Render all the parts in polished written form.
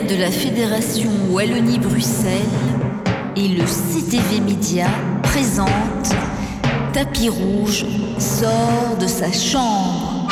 de la Fédération Wallonie-Bruxelles et le CTV Média présente Tapis Rouge sort de sa chambre.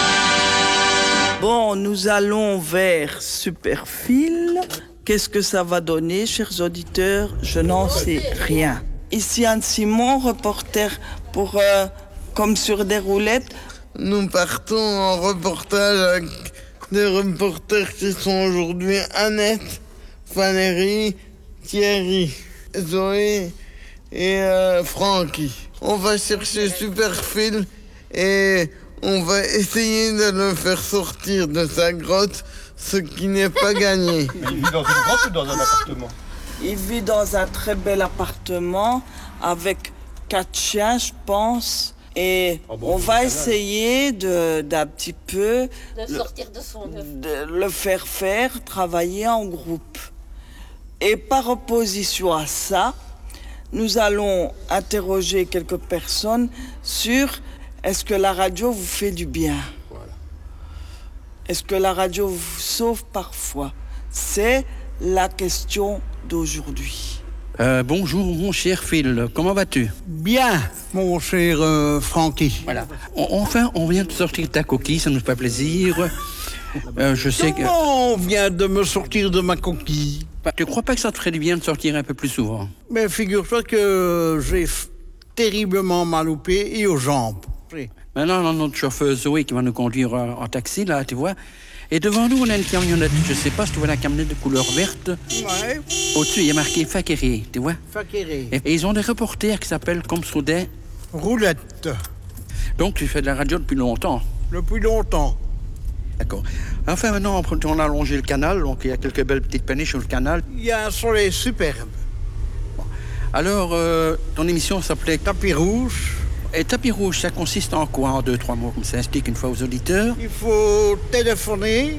Bon, nous allons vers Superfil. Qu'est-ce que ça va donner, chers auditeurs? Je n'en sais rien. Ici Anne Simon, reporter pour Comme sur des roulettes. Nous partons en reportage avec des reporters qui sont aujourd'hui Annette, Valérie, Thierry, Zoé et Francky. On va chercher Superfil et on va essayer de le faire sortir de sa grotte, ce qui n'est pas gagné. Il vit dans une grotte ou dans un appartement? Il vit dans un très bel appartement avec 4 chiens, je pense. Et on va essayer d'un petit peu de sortir de son œuf, de le faire travailler en groupe. Et par opposition à ça, nous allons interroger quelques personnes sur est-ce que la radio vous fait du bien? Voilà. Est-ce que la radio vous sauve parfois? C'est la question d'aujourd'hui. Bonjour mon cher Phil, comment vas-tu? Bien, mon cher Francky. Voilà. Enfin, on vient de sortir ta coquille, ça nous fait plaisir. Je sais que... Comment on vient de me sortir de ma coquille? Tu crois pas que ça te ferait du bien de sortir un peu plus souvent? Mais figure-toi que j'ai terriblement mal aux pieds et aux jambes. Maintenant, notre chauffeur Zoé qui va nous conduire en taxi, là, tu vois. Et devant nous, on a une camionnette. Je sais pas si tu vois la camionnette de couleur verte. Ouais. Au-dessus, il y a marqué Fakéré, tu vois. Fakéré. Et ils ont des reporters qui s'appellent comme sur des... Roulettes. Donc, tu fais de la radio depuis longtemps? Depuis longtemps. D'accord. Enfin, maintenant, on a allongé le canal, donc il y a quelques belles petites péniches sur le canal. Il y a un soleil superbe. Bon. Alors, ton émission s'appelait... Tapis Rouge. Et Tapis Rouge, ça consiste en quoi, en 2-3 mots, comme ça explique une fois aux auditeurs? Il faut téléphoner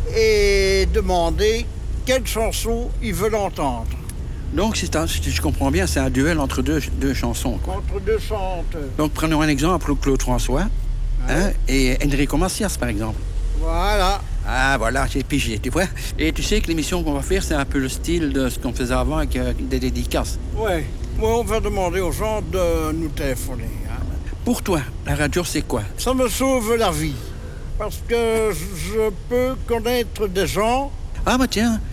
et demander quelle chanson ils veulent entendre. Donc, si je comprends bien, c'est un duel entre deux chansons, quoi. Entre deux chanteurs. Donc, prenons un exemple, Claude François, hein, et Enrico Macias, par exemple. Voilà. Ah, voilà, j'ai pigé, tu vois. Et tu sais que l'émission qu'on va faire, c'est un peu le style de ce qu'on faisait avant avec des dédicaces. Ouais. Moi, on va demander aux gens de nous téléphoner. Hein. Pour toi, la radio, c'est quoi? Ça me sauve la vie. Parce que je peux connaître des gens. Ah, bah tiens,